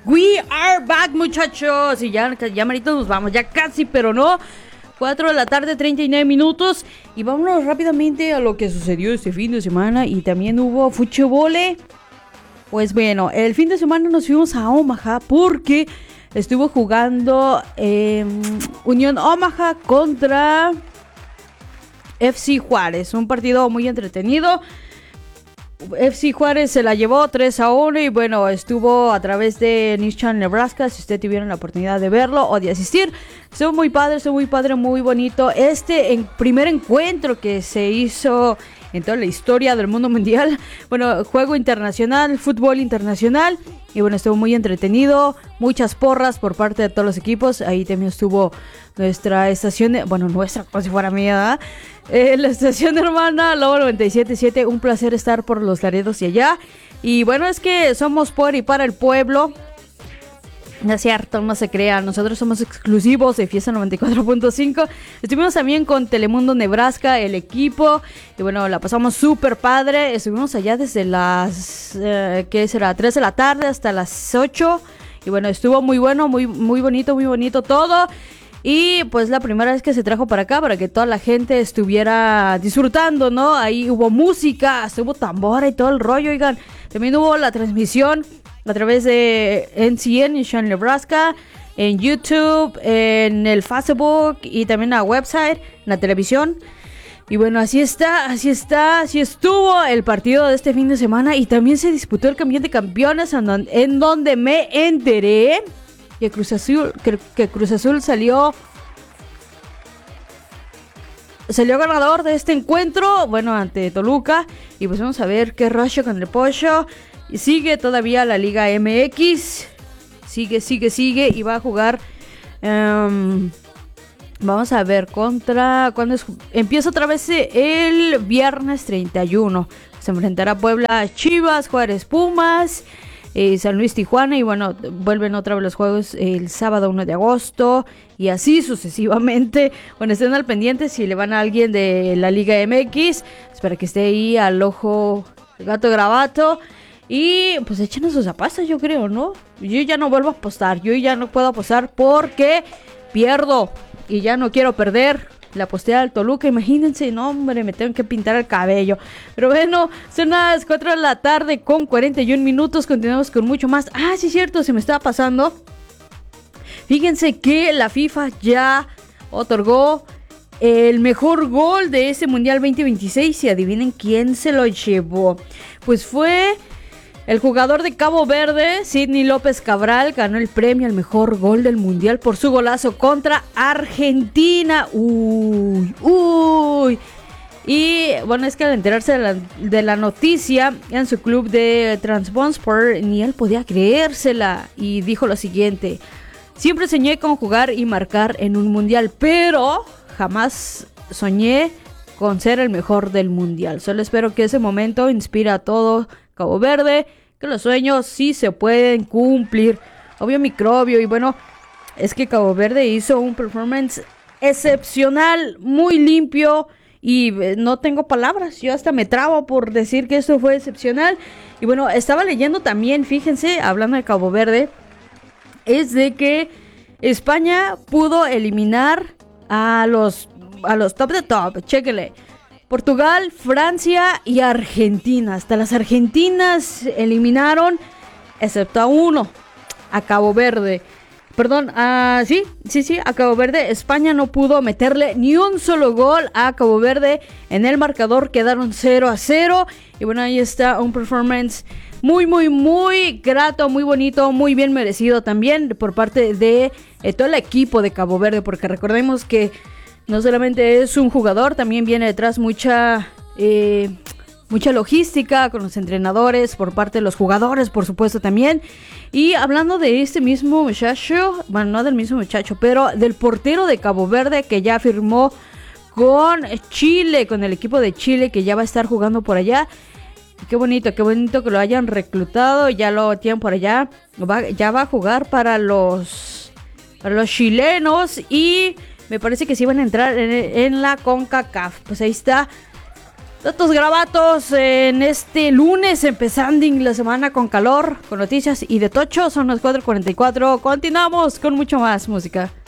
We are back, muchachos. Y ya marito nos vamos, ya casi, pero no. 4 de la tarde, 39 minutos. Y vámonos rápidamente a lo que sucedió este fin de semana. Y también hubo fuchebole. Pues bueno, el fin de semana nos fuimos a Omaha porque estuvo jugando Unión Omaha contra FC Juárez. Un partido muy entretenido. FC Juárez se la llevó 3-1 y bueno, estuvo a través de News Channel Nebraska. Si ustedes tuvieron la oportunidad de verlo o de asistir, estuvo muy padre, muy bonito. Primer encuentro que se hizo en toda la historia del mundo mundial. Bueno, juego internacional, fútbol internacional. Y bueno, estuvo muy entretenido. Muchas porras por parte de todos los equipos. Ahí también estuvo nuestra estación, nuestra, como si fuera mía, la estación hermana Lobo 97.7. Un placer estar por los Laredos y allá. Y bueno, es que somos por y para el pueblo. No es cierto, no se crea. Nosotros somos exclusivos de Fiesta 94.5. Estuvimos también con Telemundo Nebraska, el equipo. Y bueno, la pasamos súper padre. Estuvimos allá desde las, 3 de la tarde hasta las 8. Y bueno, estuvo muy bueno, muy bonito todo. Y pues la primera vez que se trajo para acá, para que toda la gente estuviera disfrutando, ¿no? Ahí hubo música, hasta hubo tambora y todo el rollo, oigan. También hubo la transmisión a través de NCN, en Nebraska, en YouTube, en el Facebook y también en la website, en la televisión. Y bueno, así estuvo el partido de este fin de semana. Y también se disputó el Campeón de Campeones, en donde me enteré que Cruz Azul salió ganador de este encuentro, bueno, ante Toluca. Y pues vamos a ver qué rollo con el pollo. Y sigue todavía la Liga MX. Sigue y va a jugar. Vamos a ver empieza otra vez el viernes 31. Se enfrentará Puebla, Chivas, Juárez, Pumas, San Luis, Tijuana. Y bueno, vuelven otra vez los juegos el sábado 1 de agosto. Y así sucesivamente. Bueno, estén al pendiente si le van a alguien de la Liga MX. Espero que esté ahí al ojo gato grabato. Y pues échenos sus apuestas, yo creo, ¿no? Yo ya no vuelvo a apostar. Yo ya no puedo apostar porque pierdo. Y ya no quiero perder. La aposté al Toluca, imagínense. No, hombre, me tengo que pintar el cabello. Pero bueno, son las 4 de la tarde con 41 minutos. Continuamos con mucho más. Ah, sí es cierto, se me estaba pasando. Fíjense que la FIFA ya otorgó el mejor gol de ese Mundial 2026. Y adivinen quién se lo llevó. Pues fue el jugador de Cabo Verde, Sidney López Cabral, ganó el premio al mejor gol del Mundial por su golazo contra Argentina. Uy. Y bueno, es que al enterarse de la noticia en su club de Trabzonspor, ni él podía creérsela. Y dijo lo siguiente: siempre soñé con jugar y marcar en un Mundial, pero jamás soñé con ser el mejor del Mundial. Solo espero que ese momento inspire a todo Cabo Verde, que los sueños sí se pueden cumplir. Obvio microbio. Y bueno, es que Cabo Verde hizo un performance excepcional, muy limpio. Y no tengo palabras, yo hasta me trabo por decir que esto fue excepcional. Y bueno, estaba leyendo también, fíjense, hablando de Cabo Verde, es de que España pudo eliminar a los top de top, chéquele. Portugal, Francia y Argentina. Hasta las argentinas eliminaron, excepto a uno, a Cabo Verde. Perdón, sí, a Cabo Verde. España no pudo meterle ni un solo gol a Cabo Verde. En el marcador quedaron 0-0. Y bueno, ahí está un performance muy grato, muy bonito, muy bien merecido también por parte de todo el equipo de Cabo Verde. Porque recordemos que no solamente es un jugador, también viene detrás mucha logística con los entrenadores, por parte de los jugadores, por supuesto también. Y hablando de este mismo muchacho, bueno, no del mismo muchacho, pero del portero de Cabo Verde que ya firmó con Chile, con el equipo de Chile, que ya va a estar jugando por allá. Qué bonito que lo hayan reclutado, ya lo tienen por allá. Ya va a jugar para los chilenos y me parece que sí van a entrar en la CONCACAF. Pues ahí está Datos grabatos en este lunes, empezando la semana con calor, con noticias y de tocho. Son las 4:44. Continuamos con mucho más música.